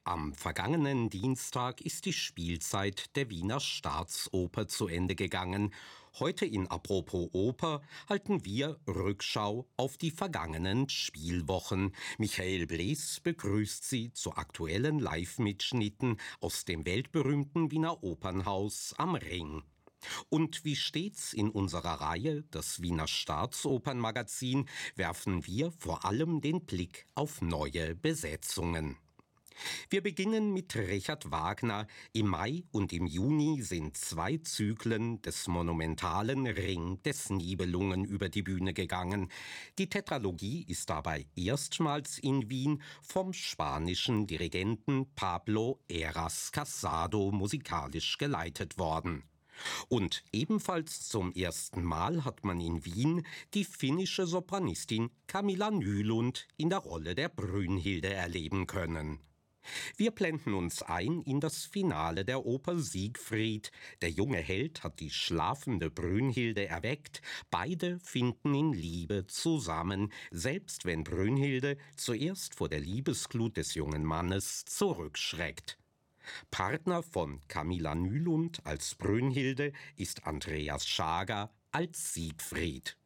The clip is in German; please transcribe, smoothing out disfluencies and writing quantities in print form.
Am vergangenen Dienstag ist die Spielzeit der Wiener Staatsoper zu Ende gegangen. Heute in Apropos Oper halten wir Rückschau auf die vergangenen Spielwochen. Michael Blees begrüßt Sie zu aktuellen Live-Mitschnitten aus dem weltberühmten Wiener Opernhaus am Ring. Und wie stets in unserer Reihe, das Wiener Staatsopernmagazin, werfen wir vor allem den Blick auf neue Besetzungen. Wir beginnen mit Richard Wagner. Im Mai und im Juni sind 2 Zyklen des monumentalen Ring des Nibelungen über die Bühne gegangen. Die Tetralogie ist dabei erstmals in Wien vom spanischen Dirigenten Pablo Heras Casado musikalisch geleitet worden. Und ebenfalls zum ersten Mal hat man in Wien die finnische Sopranistin Camilla Nylund in der Rolle der Brünnhilde erleben können. Wir blenden uns ein in das Finale der Oper Siegfried. Der junge Held hat die schlafende Brünnhilde erweckt. Beide finden in Liebe zusammen, selbst wenn Brünnhilde zuerst vor der Liebesglut des jungen Mannes zurückschreckt. Partner von Camilla Nylund als Brünnhilde ist Andreas Schager als Siegfried.